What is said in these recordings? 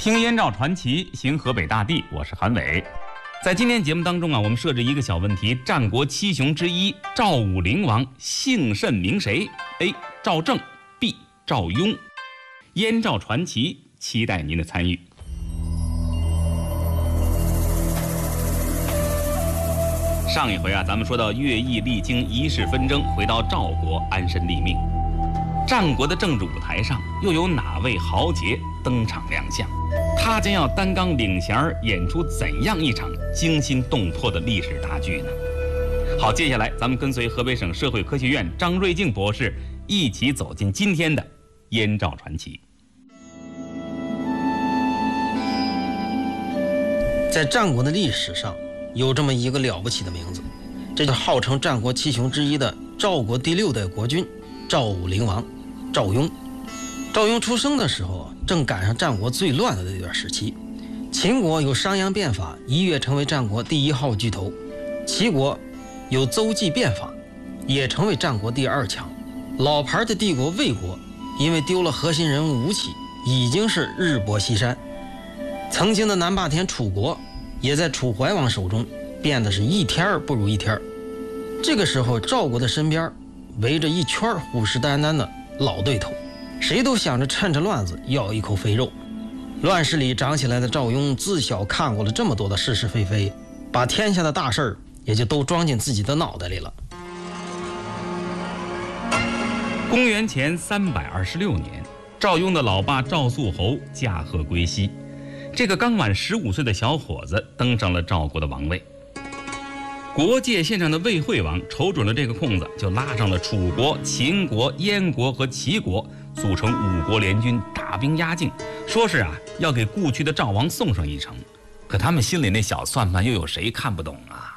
听燕赵传奇，行河北大地，我是韩伟。在今天节目当中啊，我们设置一个小问题：战国七雄之一赵武灵王姓甚名谁 ？A. 赵正 ，B. 赵雍。燕赵传奇，期待您的参与。上一回啊，咱们说到乐毅历经一世纷争，回到赵国安身立命。战国的政治舞台上，又有哪位豪杰登场亮相？他将要担纲领衔演出怎样一场惊心动魄的历史大剧呢？好，接下来咱们跟随河北省社会科学院张瑞静博士一起走进今天的燕赵传奇。 在战国的历史上，有这么一个了不起的名字，这就是号称战国七雄之一的赵国第6代国君赵武灵王赵雍。赵雍出生的时候正赶上战国最乱的那段时期，秦国有商鞅变法，一跃成为战国第1号巨头；齐国有邹忌变法，也成为战国第2强。老牌的帝国魏国因为丢了核心人物吴起，已经是日薄西山。曾经的南霸天楚国也在楚怀王手中变得是一天不如一天。这个时候赵国的身边围着一圈虎视眈眈的老对头，谁都想着趁着乱子要一口肥肉。乱世里长起来的赵雍自小看过了这么多的是是非非，把天下的大事也就都装进自己的脑袋里了。 公元前326年，赵雍的老爸赵肃侯驾鹤归西，这个刚满15岁的小伙子登上了赵国的王位。国界线上的魏惠王瞅准了这个空子，就拉上了楚国、秦国、燕国和齐国，组成5国联军，大兵压境，说是啊要给故去的赵王送上一程。可他们心里那小算盘又有谁看不懂啊？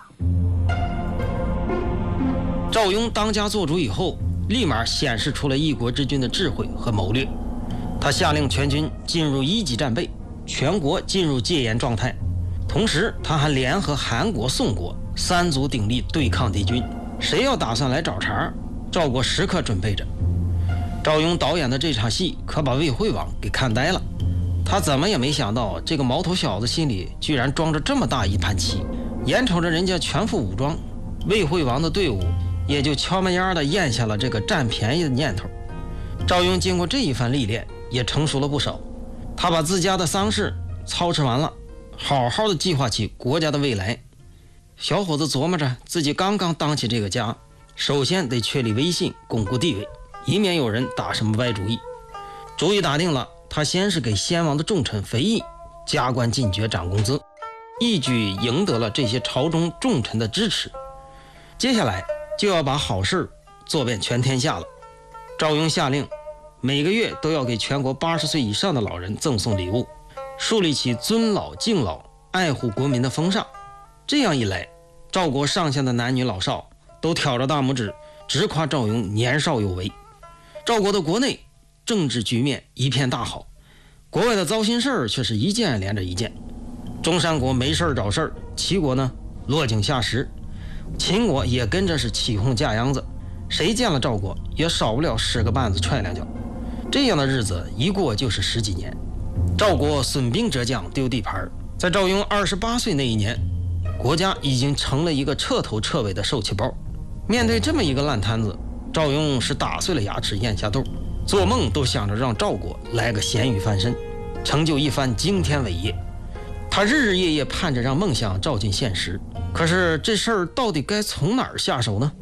赵雍当家做主以后，立马显示出了一国之君的智慧和谋略。他下令全军进入1级战备，全国进入戒严状态。同时他还联合韩国、宋国3足鼎立对抗敌军，谁要打算来找茬，赵国时刻准备着。赵雍导演的这场戏可把魏惠王给看呆了，他怎么也没想到这个毛头小子心里居然装着这么大一盘棋。眼瞅着人家全副武装，魏惠王的队伍也就悄没烟的咽下了这个占便宜的念头。赵雍经过这一番历练，也成熟了不少。他把自家的丧事操持完了，好好的计划起国家的未来。小伙子琢磨着自己刚刚当起这个家，首先得确立威信，巩固地位，以免有人打什么歪主意。主意打定了，他先是给先王的重臣肥义加官进爵，涨工资，一举赢得了这些朝中重臣的支持。接下来就要把好事做遍全天下了。赵雍下令，每个月都要给全国80岁以上的老人赠送礼物，树立起尊老敬老、爱护国民的风尚。这样一来，赵国上下的男女老少都挑着大拇指，直夸赵雍年少有为。赵国的国内政治局面一片大好，国外的糟心事儿却是一件连着一件。中山国没事找事儿，齐国呢落井下石，秦国也跟着是起哄架秧子，谁见了赵国也少不了使个绊子踹2脚。这样的日子一过就是10几年，赵国损兵折将，丢地盘。在赵雍28岁那一年，国家已经成了一个彻头彻尾的受气包。面对这么一个烂摊子，赵雍是打碎了牙齿咽下肚，做梦都想着让赵国来个咸鱼翻身，成就一番惊天伟业。他日日夜夜盼着让梦想照进现实，可是这事儿到底该从哪儿下手呢？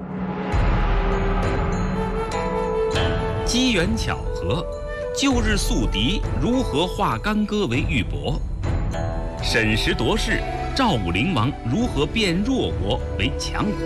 机缘巧合，旧日宿敌如何化干戈为玉帛？审时度势，赵武灵王如何变弱国为强国？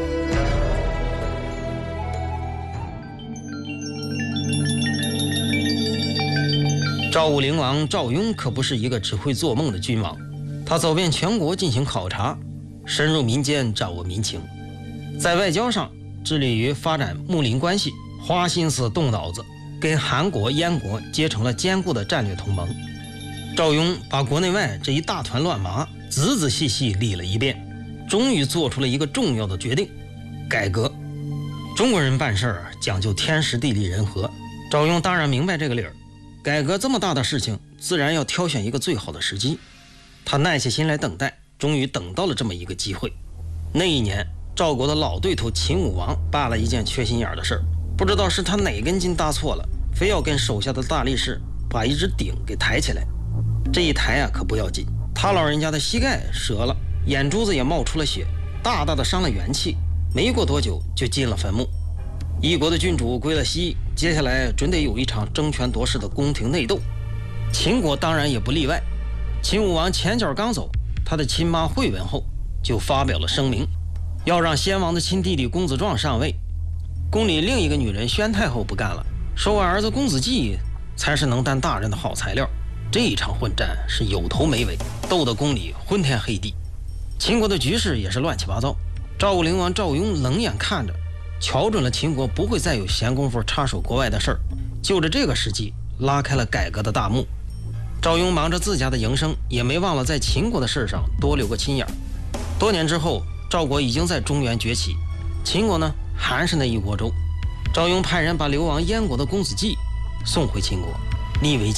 赵武灵王赵雍可不是一个只会做梦的君王，他走遍全国进行考察，深入民间掌握民情，在外交上致力于发展睦邻关系，花心思动脑子，跟韩国、燕国结成了坚固的战略同盟。赵雍把国内外这一大团乱麻仔仔细细理了一遍，终于做出了一个重要的决定：改革。中国人办事讲究天时地利人和，赵雍当然明白这个理儿， 改革这么大的事情，自然要挑选一个最好的时机。他耐下心来等待，终于等到了这么一个机会。那一年，赵国的老对头秦武王办了一件缺心眼的事儿，不知道是他哪根筋搭错了，非要跟手下的大力士把一只鼎给抬起来。这一抬啊，可不要紧，他老人家的膝盖折了，眼珠子也冒出了血，大大的伤了元气，没过多久就进了坟墓。一国的君主归了西，接下来准得有一场争权夺势的宫廷内斗。秦国当然也不例外。秦武王前脚刚走，他的亲妈惠文后就发表了声明，要让先王的亲弟弟公子壮上位。宫里另一个女人宣太后不干了，说我儿子公子季才是能担大任的好材料。这一场混战是有头没尾，斗得宫里昏天黑地。秦国的局势也是乱七八糟。赵武灵王赵雍冷眼看着，瞧准了秦国不会再有闲工夫插手国外的事儿，就着这个时机拉开了改革的大幕。赵雍忙着自家的营生，也没忘了在秦国的事上多留个心眼儿。多年之后，赵国已经在中原崛起，秦国呢还是那一锅粥。赵雍派人把流亡燕国的公子季送回秦国，立为